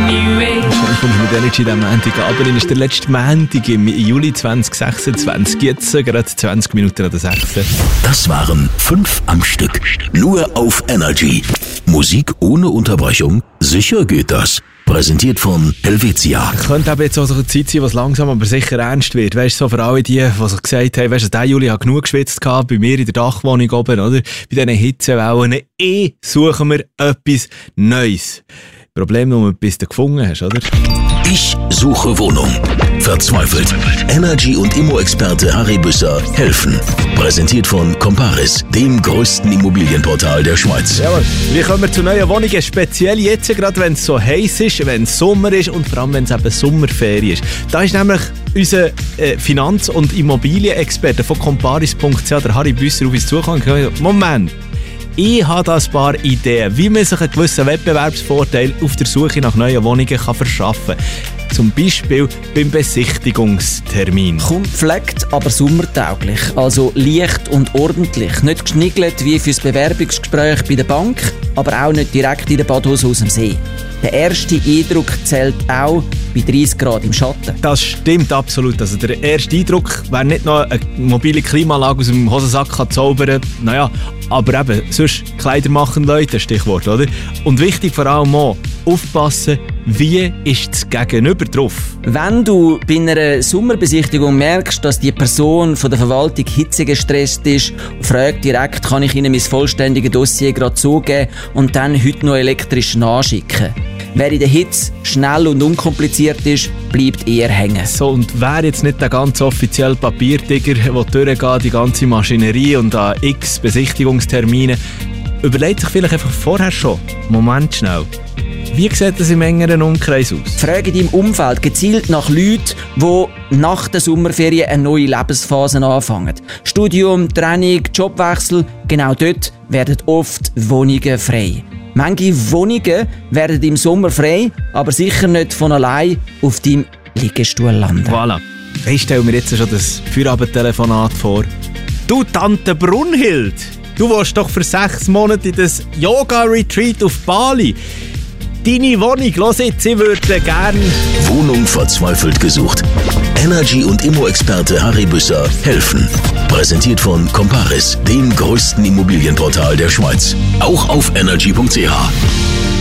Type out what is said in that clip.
Mit Energy am Montagabend ist der letzte Montag im Juli 2026. Jetzt gerade 20 Minuten an der 6. Das waren 5 am Stück. Nur auf Energy. Musik ohne Unterbrechung? Sicher geht das. Präsentiert von Helvetia. Könnte aber jetzt auch so eine Zeit sein, was langsam aber sicher ernst wird. Weißt du, so für alle die sich gesagt haben, weißt du, der Juli hat genug geschwitzt gehabt, bei mir in der Dachwohnung oben, oder? Bei diesen Hitzewellen. Suchen wir etwas Neues. Problem nur, bis du gefunden hast, oder? Ich suche Wohnung. Verzweifelt. Energy- und Immo-Experte Harry Büsser helfen. Präsentiert von Comparis, dem größten Immobilienportal der Schweiz. Jawohl. Wie kommen wir zu neuen Wohnungen? Speziell jetzt, gerade wenn es so heiß ist, wenn es Sommer ist und vor allem, wenn es eben Sommerferien ist. Da ist nämlich unser Finanz- und Immobilienexperte von Comparis.ch, der Harry Büsser, auf uns zugekommen. Moment! Ich habe da ein paar Ideen, wie man sich einen gewissen Wettbewerbsvorteil auf der Suche nach neuen Wohnungen kann verschaffen kann. Zum Beispiel beim Besichtigungstermin. Gepflegt, aber sommertauglich. Also leicht und ordentlich. Nicht geschniggelt wie fürs Bewerbungsgespräch bei der Bank, aber auch nicht direkt in der Badhose aus dem See. Der erste Eindruck zählt auch bei 30 Grad im Schatten. Das stimmt absolut. Also der erste Eindruck, wer nicht noch eine mobile Klimaanlage aus dem Hosensack kann zaubern, naja, aber eben, sonst Kleider machen Leute, Stichwort, oder? Und wichtig vor allem auch, aufpassen, wie ist das Gegenüber drauf? Wenn du bei einer Sommerbesichtigung merkst, dass die Person von der Verwaltung hitzegestresst ist, frag direkt, kann ich Ihnen mein vollständiges Dossier gerade zugeben und dann heute noch elektrisch nachschicken. Wer in der Hitze schnell und unkompliziert ist, bleibt eher hängen. So, und wer jetzt nicht der ganz offizielle Papiertiger, der durchgeht, die ganze Maschinerie und an x Besichtigungstermine, überlegt sich vielleicht einfach vorher schon, Moment schnell, wie sieht das im engeren Umkreis aus? Frage deinem Umfeld gezielt nach Leuten, die nach der Sommerferien eine neue Lebensphase anfangen. Studium, Training, Jobwechsel, genau dort werden oft Wohnungen frei. Manche Wohnungen werden im Sommer frei, aber sicher nicht von allein auf deinem Liegestuhl landen. Voilà. Ich stelle mir jetzt schon das Feierabendtelefonat vor. Du Tante Brunhild, du warst doch für 6 Monate in das Yoga-Retreat auf Bali. Deine Wohnung, los jetzt, ich würde gerne... Wohnung verzweifelt gesucht. Energy- und Immo-Experte Harry Büsser helfen. Präsentiert von Comparis, dem größten Immobilienportal der Schweiz. Auch auf energy.ch.